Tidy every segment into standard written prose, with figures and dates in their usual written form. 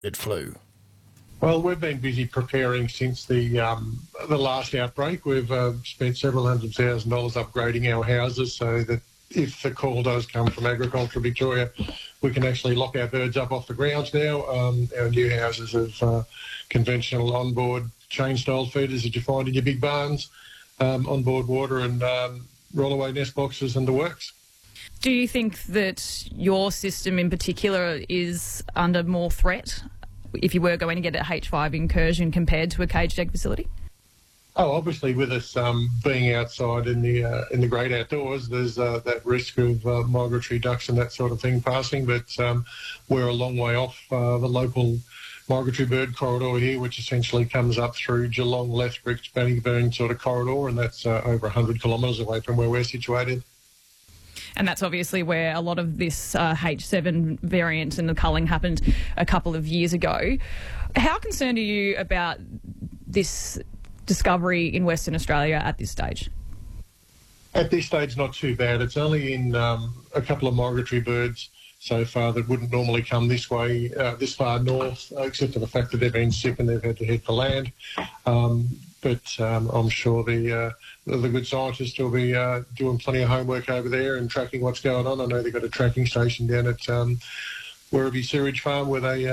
bird flu? Well, we've been busy preparing since the last outbreak. We've spent several $100,000 upgrading our houses so that if the call does come from Agriculture Victoria, we can actually lock our birds up off the grounds now. Our new houses have conventional onboard chain-style feeders that you find in your big barns, onboard water and roll-away nest boxes and the works. Do you think that your system in particular is under more threat if you were going to get a H5 incursion compared to a caged egg facility? Oh, obviously, with us being outside in the great outdoors, there's that risk of migratory ducks and that sort of thing passing. But we're a long way off the local migratory bird corridor here, which essentially comes up through Geelong, Lethbridge, Bannockburn sort of corridor, and that's over 100 kilometres away from where we're situated. And that's obviously where a lot of this H7 variant and the culling happened a couple of years ago. How concerned are you about this discovery in Western Australia at this stage? At this stage, not too bad. It's only in a couple of migratory birds so far that wouldn't normally come this way, this far north, except for the fact that they've been sick and they've had to head for land. But I'm sure the good scientists will be doing plenty of homework over there and tracking what's going on. I know they've got a tracking station down at Werribee Sewage Farm where they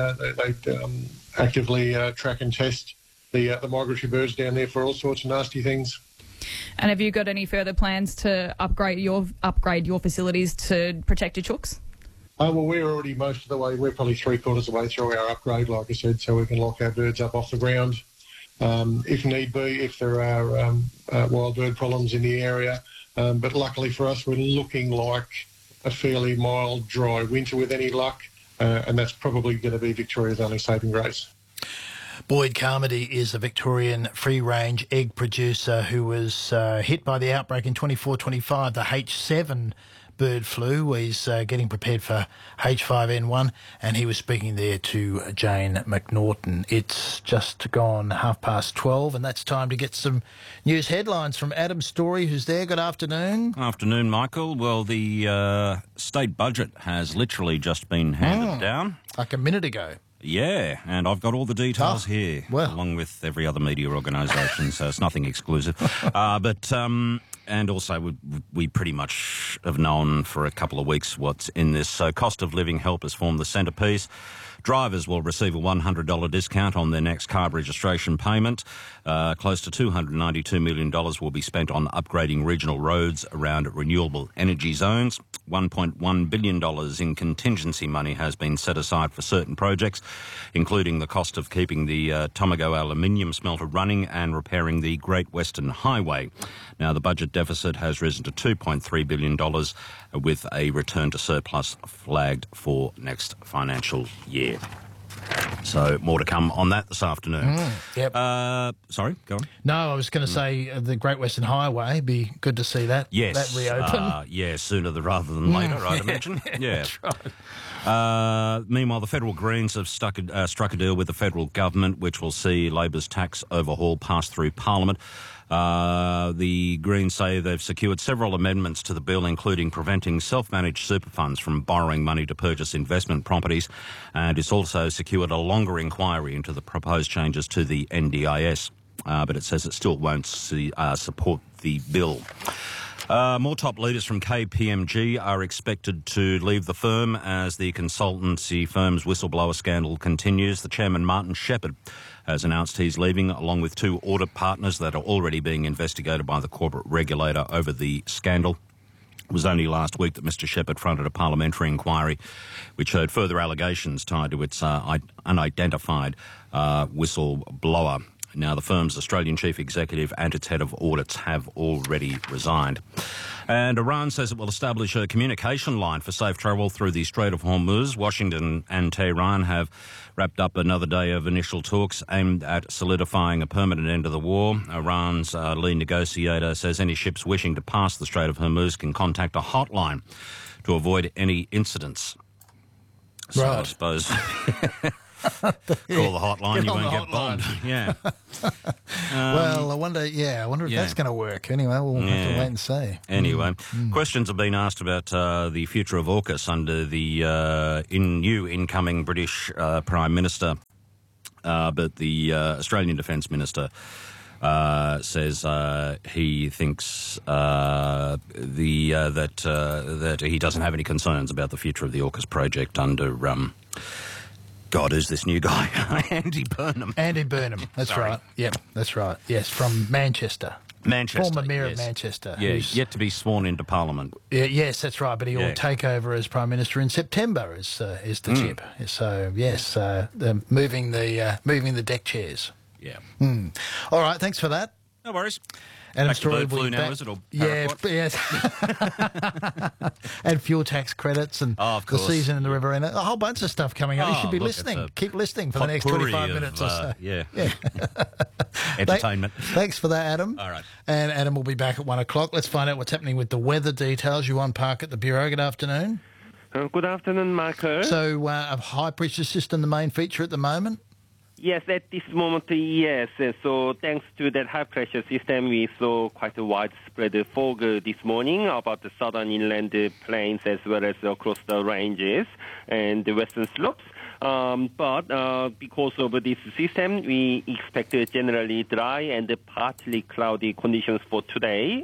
actively track and test the migratory birds down there for all sorts of nasty things. And have you got any further plans to upgrade your facilities to protect your chooks? Well, we're already most of the way. We're probably 3/4 of the way through our upgrade, like I said, so we can lock our birds up off the ground if need be, if there are wild bird problems in the area. But luckily for us, we're looking like a fairly mild, dry winter with any luck, and that's probably going to be Victoria's only saving grace. Boyd Carmody is a Victorian free-range egg producer who was hit by the outbreak in 24-25, the H7 bird flu. He's getting prepared for H5N1, and he was speaking there to Jane McNaughton. It's just gone 12:30, and that's time to get some news headlines from Adam Story, who's there. Good afternoon. Afternoon, Michael. Well, the state budget has literally just been handed down. Like a minute ago. Yeah, and I've got all the details here, along with every other media organisation, so it's nothing exclusive. And also, we pretty much have known for a couple of weeks what's in this. So cost of living help has formed the centrepiece. Drivers will receive a $100 discount on their next car registration payment. Close to $292 million will be spent on upgrading regional roads around renewable energy zones. $1.1 billion in contingency money has been set aside for certain projects, including the cost of keeping the Tomago aluminium smelter running and repairing the Great Western Highway. Now, the budget deficit has risen to $2.3 billion with a return to surplus flagged for next financial year. So more to come on that this afternoon. Yep. Sorry, go on. No, I was going to say the Great Western Highway. Be good to see that. Yes. That reopen. Sooner rather than later, I'd imagine. Yeah. That's right. Meanwhile, the federal Greens have struck a deal with the federal government, which will see Labor's tax overhaul pass through Parliament. The Greens say they've secured several amendments to the bill, including preventing self-managed super funds from borrowing money to purchase investment properties, and it's also secured a longer inquiry into the proposed changes to the NDIS, but it says it still won't support the bill. More top leaders from KPMG are expected to leave the firm as the consultancy firm's whistleblower scandal continues. The chairman, Martin Shepherd, has announced he's leaving, along with two audit partners that are already being investigated by the corporate regulator over the scandal. It was only last week that Mr Shepherd fronted a parliamentary inquiry which heard further allegations tied to its unidentified whistleblower. Now, the firm's Australian chief executive and its head of audits have already resigned. And Iran says it will establish a communication line for safe travel through the Strait of Hormuz. Washington and Tehran have wrapped up another day of initial talks aimed at solidifying a permanent end to the war. Iran's lead negotiator says any ships wishing to pass the Strait of Hormuz can contact a hotline to avoid any incidents. So right. I suppose Call the hotline, you on won't the get bombed. Yeah. Well, I wonder if that's going to work. Anyway, we'll have to wait and see. Anyway, questions have been asked about the future of AUKUS under the new incoming British Prime Minister, but the Australian Defence Minister says he thinks that he doesn't have any concerns about the future of the AUKUS project under God, who's this new guy? Andy Burnham. Andy Burnham, that's right. Yep, that's right. Yes, from Manchester. Former Mayor of Manchester. Yeah, yet to be sworn into Parliament. Yes, that's right, but he will take over as Prime Minister in September, is the tip. So, yes, moving the deck chairs. Yeah. All right, thanks for that. No worries. Adam Back to Story bird will flu be now, back. is it? Or Yes. And fuel tax credits and of the course. season in the Riverina. A whole bunch of stuff coming up. You should be look, listening. Keep listening for the next potpourri 25 of, minutes or so. Yeah. Entertainment. Thanks for that, Adam. All right. And Adam will be back at 1 o'clock. Let's find out what's happening with the weather details. Yuan Park at the Bureau. Good afternoon. Good afternoon, Michael. So, a high-pressure system, the main feature at the moment? Yes, at this moment, yes. So thanks to that high-pressure system, we saw quite a widespread fog this morning about the southern inland plains as well as across the ranges and the western slopes. But because of this system, we expect generally dry and partly cloudy conditions for today.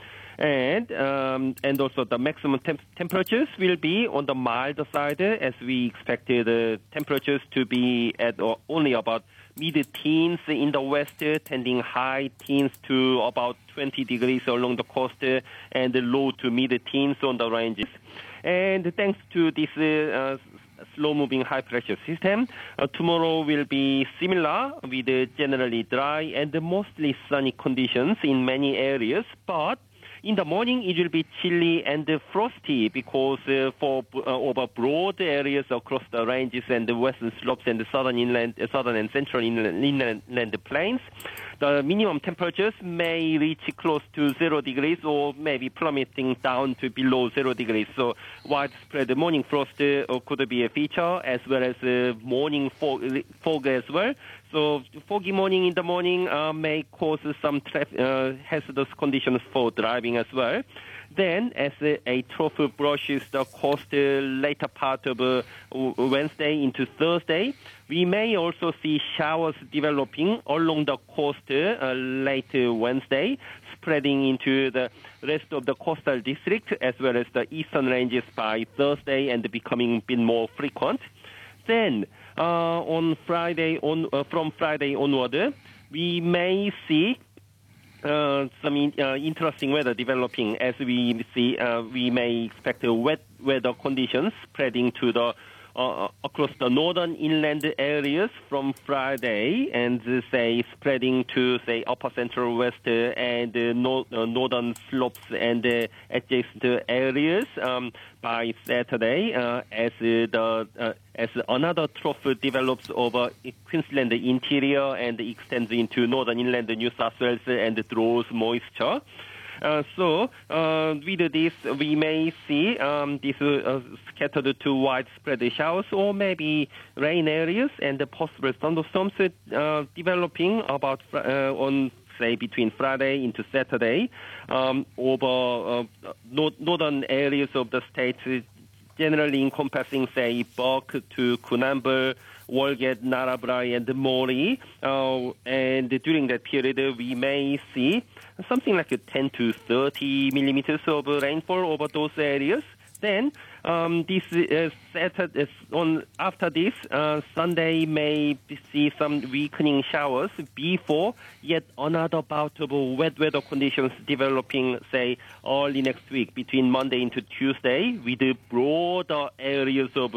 And also the maximum temperatures will be on the milder side as we expected the temperatures to be at only about mid-teens in the west, tending high teens to about 20 degrees along the coast and low to mid-teens on the ranges. And thanks to this slow-moving high-pressure system, tomorrow will be similar with generally dry and mostly sunny conditions in many areas, but in the morning, it will be chilly and frosty because over broad areas across the ranges and the western slopes and the southern and central inland plains, the minimum temperatures may reach close to 0 degrees or maybe plummeting down to below 0 degrees. So widespread morning frost could be a feature as well as morning fog as well. So foggy morning in the morning may cause some hazardous conditions for driving as well. Then, as a trough brushes the coast later part of Wednesday into Thursday, we may also see showers developing along the coast late Wednesday, spreading into the rest of the coastal district as well as the eastern ranges by Thursday and becoming a bit more frequent. Then, from Friday onward, we may see some interesting weather developing as we see. We may expect wet weather conditions spreading to the across the northern inland areas from Friday and spreading to upper central west and northern slopes and adjacent areas by Saturday as another trough develops over Queensland interior and extends into northern inland New South Wales and draws moisture. So with this, we may see this scattered to widespread showers or maybe rain areas and possible thunderstorms developing about on between Friday into Saturday over northern areas of the state, generally encompassing Bourke to Coonamble, Walgett, Narrabri, and Moree. And during that period, we may see something like 10 to 30 millimeters of rainfall over those areas. Then, Saturday, after this, Sunday may see some weakening showers before yet another bout of wet weather conditions developing, early next week between Monday into Tuesday with broader areas of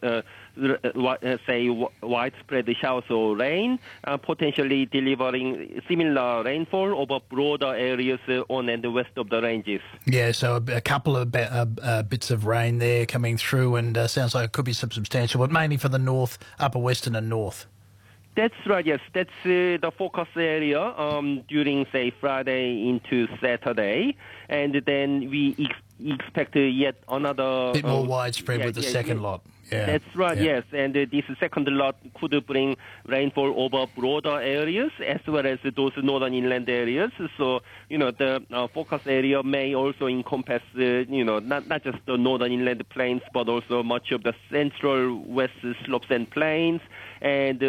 widespread showers or rain, potentially delivering similar rainfall over broader areas on and west of the ranges. Yeah, so a couple of bits of rain there coming through, and sounds like it could be some substantial, but mainly for the north, upper western and north. That's right, yes. That's the focus area during, Friday into Saturday. And then we expect yet another... bit more widespread with the second lot. That's right, yes. And this second lot could bring rainfall over broader areas as well as those northern inland areas. So, the focus area may also encompass, not just the northern inland plains, but also much of the central west slopes and plains. And